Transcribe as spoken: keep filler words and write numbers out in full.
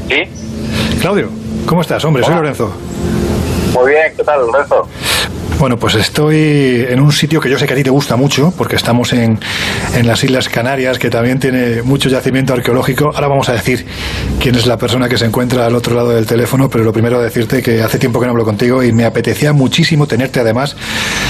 ¿Sí? Claudio, ¿cómo estás? Hombre, soy Hola. Lorenzo. Muy bien, ¿qué tal, Lorenzo? Bueno, pues estoy en un sitio que yo sé que a ti te gusta mucho, porque estamos en, en las Islas Canarias, que también tiene mucho yacimiento arqueológico. Ahora vamos a decir quién es la persona que se encuentra al otro lado del teléfono, pero lo primero decirte que hace tiempo que no hablo contigo y me apetecía muchísimo tenerte además